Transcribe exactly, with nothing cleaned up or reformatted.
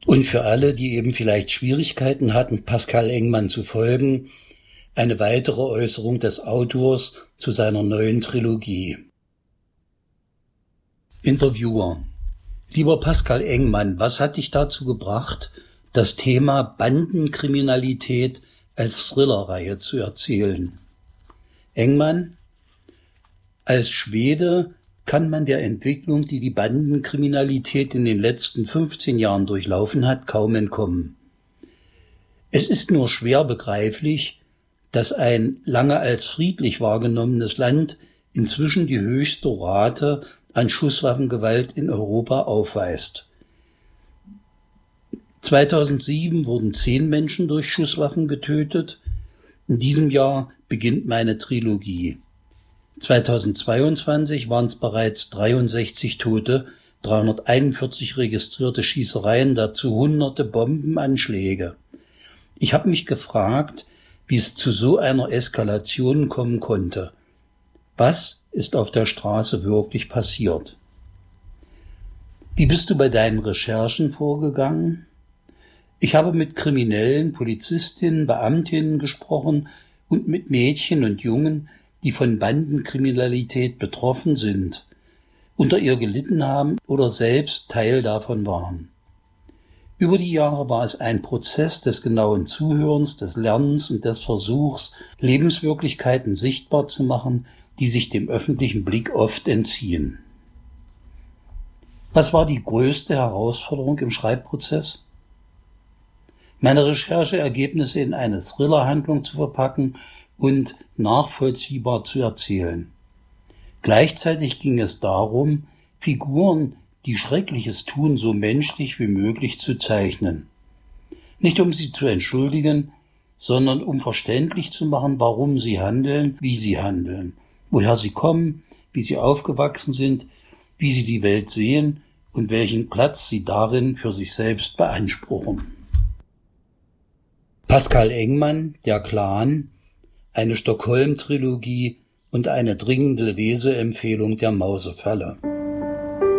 Und für alle, die eben vielleicht Schwierigkeiten hatten, Pascal Engman zu folgen, eine weitere Äußerung des Autors zu seiner neuen Trilogie. Interviewer: Lieber Pascal Engman, was hat dich dazu gebracht, das Thema Bandenkriminalität als Thrillerreihe zu erzählen? Engman: Als Schwede kann man der Entwicklung, die die Bandenkriminalität in den letzten fünfzehn Jahren durchlaufen hat, kaum entkommen. Es ist nur schwer begreiflich, dass ein lange als friedlich wahrgenommenes Land inzwischen die höchste Rate an Schusswaffengewalt in Europa aufweist. zweitausendsieben wurden zehn Menschen durch Schusswaffen getötet. In diesem Jahr beginnt meine Trilogie. zweitausendzweiundzwanzig waren es bereits dreiundsechzig Tote, dreihunderteinundvierzig registrierte Schießereien, dazu hunderte Bombenanschläge. Ich habe mich gefragt, wie es zu so einer Eskalation kommen konnte. Was ist auf der Straße wirklich passiert? Wie bist du bei deinen Recherchen vorgegangen? Ich habe mit Kriminellen, Polizistinnen, Beamtinnen gesprochen und mit Mädchen und Jungen, die von Bandenkriminalität betroffen sind, unter ihr gelitten haben oder selbst Teil davon waren. Über die Jahre war es ein Prozess des genauen Zuhörens, des Lernens und des Versuchs, Lebenswirklichkeiten sichtbar zu machen, die sich dem öffentlichen Blick oft entziehen. Was war die größte Herausforderung im Schreibprozess? Meine Rechercheergebnisse in eine Thrillerhandlung zu verpacken und nachvollziehbar zu erzählen. Gleichzeitig ging es darum, Figuren, die Schreckliches tun, so menschlich wie möglich zu zeichnen. Nicht um sie zu entschuldigen, sondern um verständlich zu machen, warum sie handeln, wie sie handeln, woher sie kommen, wie sie aufgewachsen sind, wie sie die Welt sehen und welchen Platz sie darin für sich selbst beanspruchen. Pascal Engman, Der Clan, eine Stockholm-Trilogie und eine dringende Leseempfehlung der Mausefalle.